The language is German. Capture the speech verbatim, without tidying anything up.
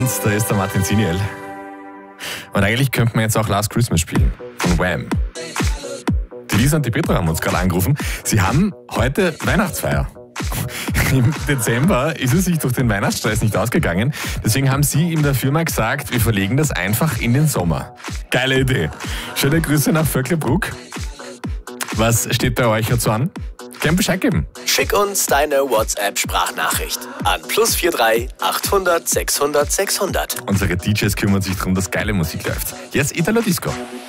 Da ist der Martin Siniel. Und eigentlich könnte man jetzt auch Last Christmas spielen von Wham. Die Lisa und die Petra haben uns gerade angerufen. Sie haben heute Weihnachtsfeier. Im Dezember ist es sich durch den Weihnachtsstress nicht ausgegangen. Deswegen haben sie in der Firma gesagt, wir verlegen das einfach in den Sommer. Geile Idee. Schöne Grüße nach Vöcklerbruck. Was steht bei euch dazu an? Gerne Bescheid geben. Schick uns deine WhatsApp-Sprachnachricht an plus vier drei achthundert sechshundert sechshundert. Unsere D Js kümmern sich darum, dass geile Musik läuft. Jetzt Italo Disco.